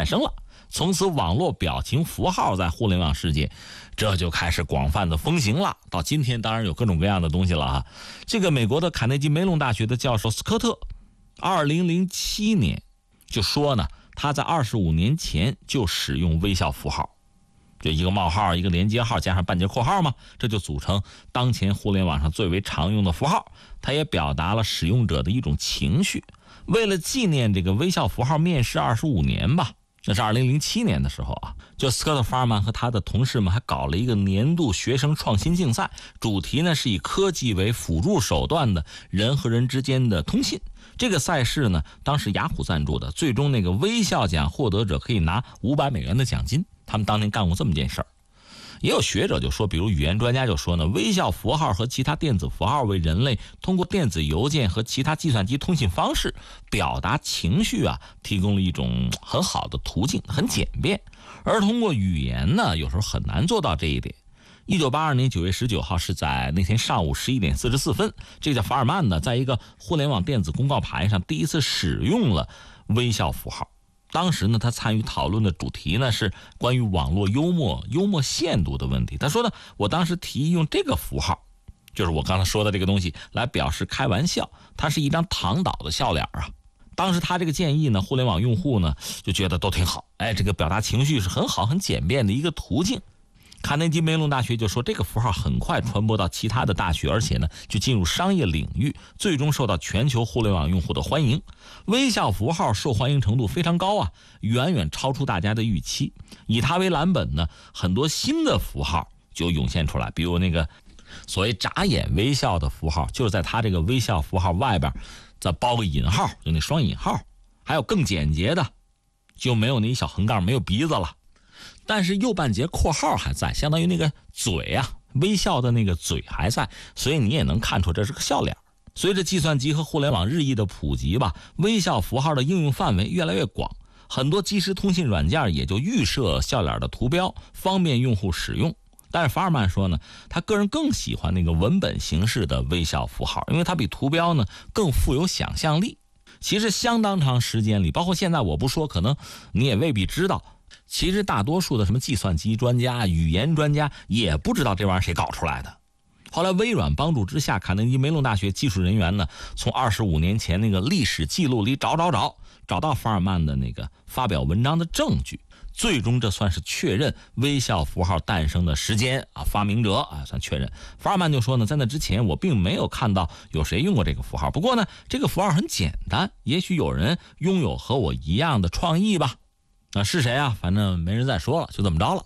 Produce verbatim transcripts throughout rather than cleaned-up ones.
诞生了。从此网络表情符号在互联网世界这就开始广泛的风行了。到今天当然有各种各样的东西了啊。这个美国的卡内基梅隆大学的教授斯科特二零零七年就说呢，他在二十五年前就使用微笑符号，就一个冒号一个连接号加上半截括号嘛，这就组成当前互联网上最为常用的符号。它也表达了使用者的一种情绪。为了纪念这个微笑符号面世二十五年吧，那是二零零七年的时候啊，就斯科特·法尔曼和他的同事们还搞了一个年度学生创新竞赛，主题呢是以科技为辅助手段的人和人之间的通信。这个赛事呢，当时雅虎赞助的，最终那个微笑奖获得者可以拿五百美元的奖金。他们当年干过这么件事儿。也有学者就说，比如语言专家就说呢，微笑符号和其他电子符号为人类通过电子邮件和其他计算机通信方式表达情绪啊，提供了一种很好的途径，很简便。而通过语言呢，有时候很难做到这一点。一九八二年九月十九号是在那天上午十一点四十四分，这叫法尔曼呢，在一个互联网电子公告牌上第一次使用了微笑符号。当时呢，他参与讨论的主题呢是关于网络幽默、幽默限度的问题。他说呢，我当时提议用这个符号，就是我刚才说的这个东西，来表示开玩笑，它是一张躺倒的笑脸啊。当时他这个建议呢，互联网用户呢就觉得都挺好，哎，这个表达情绪是很好、很简便的一个途径。卡内基梅隆大学就说，这个符号很快传播到其他的大学，而且呢就进入商业领域，最终受到全球互联网用户的欢迎。微笑符号受欢迎程度非常高啊，远远超出大家的预期。以它为蓝本呢，很多新的符号就涌现出来，比如那个所谓眨眼微笑的符号，就是在它这个微笑符号外边再包个引号，就那双引号。还有更简洁的，就没有那一小横杠，没有鼻子了，但是右半截括号还在，相当于那个嘴啊，微笑的那个嘴还在，所以你也能看出这是个笑脸。随着计算机和互联网日益的普及吧，微笑符号的应用范围越来越广，很多即时通信软件也就预设笑脸的图标，方便用户使用。但是法尔曼说呢，他个人更喜欢那个文本形式的微笑符号，因为它比图标呢更富有想象力。其实相当长时间里，包括现在我不说，可能你也未必知道，其实大多数的什么计算机专家、语言专家也不知道这玩意儿谁搞出来的。后来微软帮助之下，卡内基梅隆大学技术人员呢，从二十五年前那个历史记录里找找找，找到法尔曼的那个发表文章的证据，最终这算是确认微笑符号诞生的时间啊，发明者啊算确认。法尔曼就说呢，在那之前我并没有看到有谁用过这个符号，不过呢，这个符号很简单，也许有人拥有和我一样的创意吧。那是谁啊？反正没人再说了，就这么着了。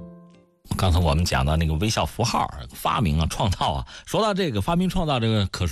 刚才我们讲到那个微笑符号发明啊、创造啊，说到这个发明创造这个可